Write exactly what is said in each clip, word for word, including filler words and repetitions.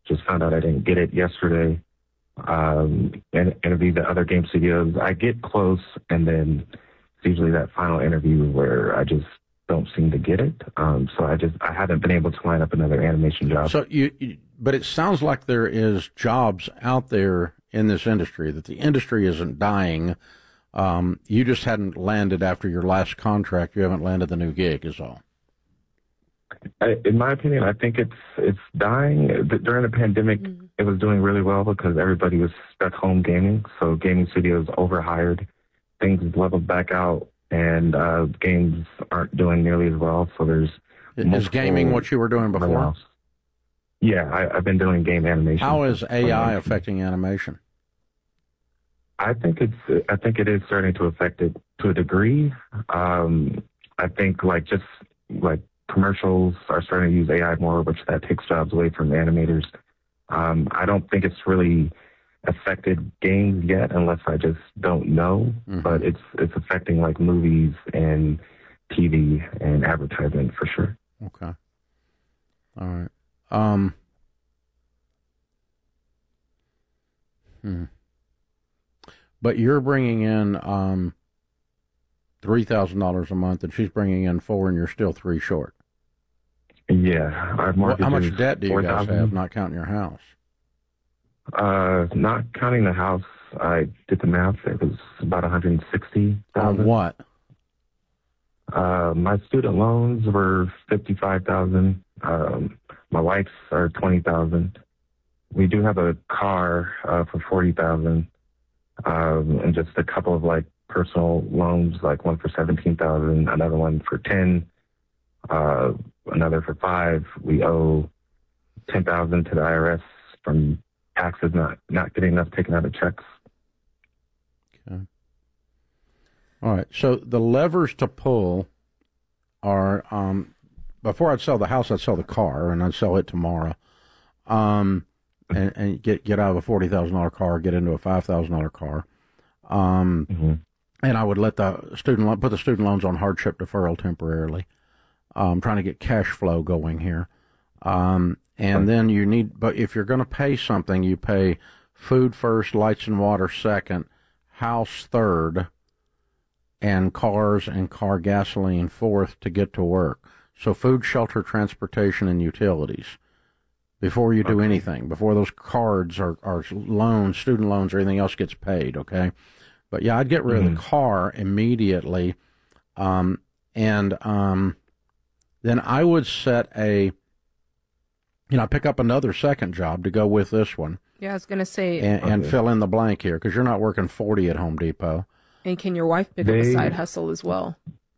Just found out I didn't get it yesterday. Um, and interviewed the other game studios. I get close, and then it's usually that final interview where I just don't seem to get it. Um, so I just I haven't been able to line up another animation job. So you, you, but it sounds like there is jobs out there in this industry. That the industry isn't dying. Um, you just hadn't landed after your last contract. You haven't landed the new gig, is all. I, in my opinion, I think it's it's dying. During the pandemic, mm-hmm. it was doing really well because everybody was stuck home gaming. So gaming studios overhired, things leveled back out, and uh, games aren't doing nearly as well. So there's is gaming what you were doing before? Yeah, I, I've been doing game animation. How is A I affecting animation? I think it's I think it is starting to affect it to a degree. Um, I think like just like. Commercials are starting to use A I more, which that takes jobs away from animators. Um, I don't think it's really affected games yet, unless I just don't know. Mm-hmm. But it's it's affecting like movies and T V and advertising for sure. Okay. All right. Um. Hmm. But you're bringing in um. three thousand dollars a month, and she's bringing in four, and you're still three short. Yeah. Our well, how much debt do you guys have, not counting your house? Uh, not counting the house, I did the math. It was about one hundred sixty thousand dollars. On what? Uh, my student loans were fifty-five thousand dollars. Um, my wife's are twenty thousand dollars. We do have a car uh, for forty thousand dollars, um, and just a couple of like personal loans, like one for seventeen thousand, another one for ten, uh, another for five. We owe ten thousand to the I R S from taxes not not getting enough taken out of checks. Okay. All right. So the levers to pull are um, before I'd sell the house, I'd sell the car, and I'd sell it tomorrow, um, and, and get get out of a forty thousand dollar car, get into a five thousand dollar car. Um, mm-hmm. And I would let the student loan, put the student loans on hardship deferral temporarily. Um, trying to get cash flow going here. Um, and then you need, but if you're going to pay something, you pay food first, lights and water second, house third, and cars and car gasoline fourth to get to work. So food, shelter, transportation, and utilities before you do okay. anything, before those cards or, or loans, student loans, or anything else gets paid, okay? But yeah, I'd get rid mm-hmm. of the car immediately, um, and um, then I would set a, you know, pick up another second job to go with this one. Yeah, I was going to say. And, okay. and fill in the blank here, because you're not working forty at Home Depot. And can your wife pick they, up a side hustle as well?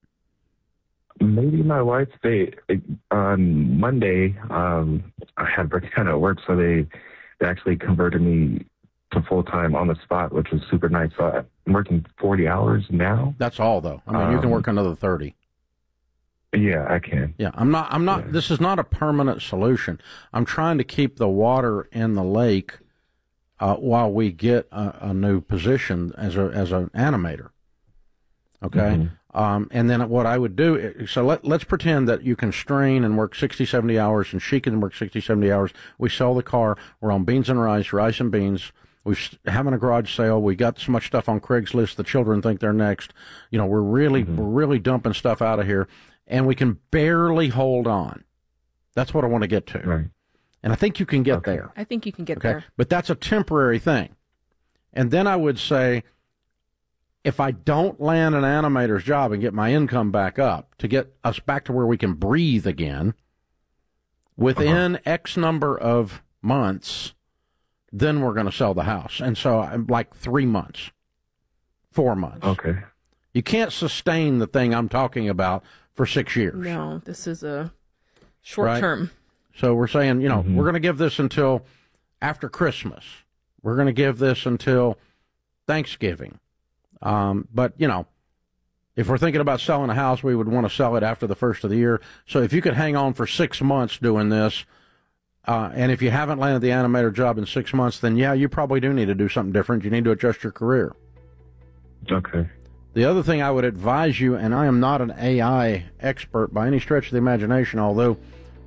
Maybe my wife, they, on Monday, um, I had breakdown at work, so they, they actually converted me to full-time on the spot, which was super nice. So I'm working forty hours now. That's all, though. I mean, um, you can work another thirty. Yeah, I can. Yeah, I'm not, I'm not, yeah. This is not a permanent solution. I'm trying to keep the water in the lake uh, while we get a, a new position as a, as an animator. Okay? Mm-hmm. Um, and then what I would do, so let, let's pretend that you can strain and work sixty, seventy hours, and she can work sixty, seventy hours. We sell the car. We're on beans and rice, rice and beans. We're having a garage sale. We got so much stuff on Craigslist. The children think they're next. You know, we're really, mm-hmm. we're really dumping stuff out of here. And we can barely hold on. That's what I want to get to. Right. And I think you can get okay. there. I think you can get okay? there. But that's a temporary thing. And then I would say, if I don't land an animator's job and get my income back up to get us back to where we can breathe again, within uh-huh. X number of months, then we're going to sell the house. And so I'm like three months, four months. Okay. You can't sustain the thing I'm talking about for six years. No, this is a short right? term. So we're saying, you know, mm-hmm. we're going to give this until after Christmas. We're going to give this until Thanksgiving. Um, but, you know, if we're thinking about selling a house, we would want to sell it after the first of the year. So if you could hang on for six months doing this, uh, and if you haven't landed the animator job in six months, then, yeah, you probably do need to do something different. You need to adjust your career. Okay. The other thing I would advise you, and I am not an A I expert by any stretch of the imagination, although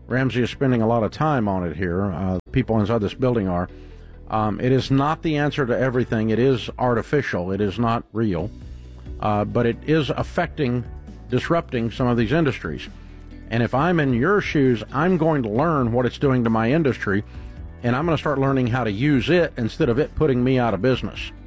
Ramsey is spending a lot of time on it here. Uh, people inside this building are. Um, it is not the answer to everything. It is artificial. It is not real. Uh, but it is affecting, disrupting some of these industries. And if I'm in your shoes, I'm going to learn what it's doing to my industry, and I'm going to start learning how to use it instead of it putting me out of business.